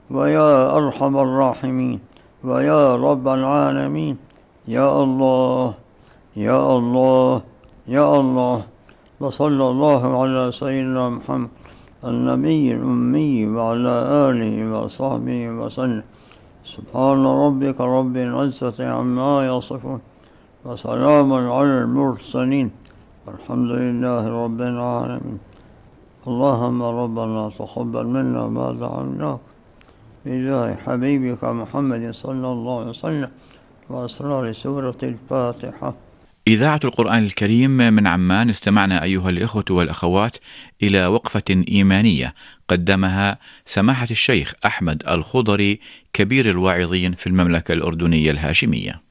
ويا أرحم الراحمين ويا رب العالمين. يا الله يا الله يا الله. وصلى الله على سيدنا محمد النبي الأمي وعلى آله وصحبه وسلم. سبحان ربك رب العزة عما يصفون وسلام على المرسلين والحمد لله رب العالمين. اللهم ربنا تقبل منا ما دعوناك بجاه حبيبك محمد صلى الله عليه وسلم وأسرار سورة الفاتحة. إذاعة القرآن الكريم من عمان، استمعنا أيها الإخوة والأخوات إلى وقفة إيمانية قدمها سماحة الشيخ أحمد الخضري كبير الواعظين في المملكة الأردنية الهاشمية.